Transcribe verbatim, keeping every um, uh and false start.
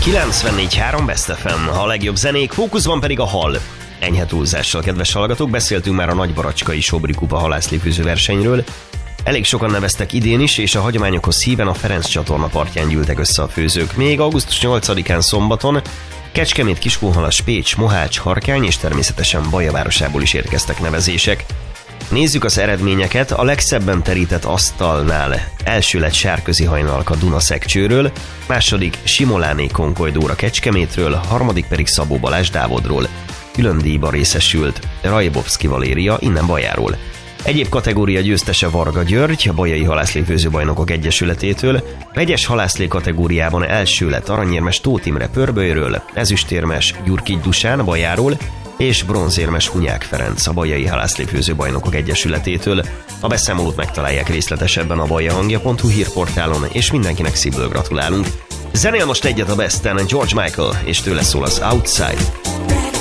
kilencvennégy három Best ef em, a legjobb zenék, fókuszban pedig a hal. Enyhe túlzással, kedves hallgatók, beszéltünk már a Nagybaracskai Sobri Kupa halászlifőző versenyről. Elég sokan neveztek idén is, és a hagyományokhoz híven a Ferenc csatorna partján gyűltek össze a főzők. Még augusztus nyolcadikán szombaton Kecskemét, Kiskunhalas, Pécs, Mohács, Harkány és természetesen Baja városából is érkeztek nevezések. Nézzük az eredményeket. A legszebben terített asztalnál első lett Sárközi Hajnalka Dunaszekcsőről, második Simoláné Konkoly Dóra Kecskemétről, harmadik pedig Szabó Balázs Dávodról. Külön díjban részesült Rajbovszki Valéria innen Bajáról. Egyéb kategória győztese Varga György, a Bajai Halászlé Bajnokok Egyesületétől, vegyes halászlé kategóriában első lett aranyérmes Tóth Imre Pörbölyről, ezüstérmes Gyurkigy Dusán Bajáról, és bronzérmes Hunyák Ferenc a Bajai Halászlé Bajnokok Egyesületétől. A beszámolót megtalálják részletesebben a bajahangja pont hu hírportálon, és mindenkinek szívből gratulálunk. Zenél most egyet a Besten, George Michael, és tőle szól az Outside.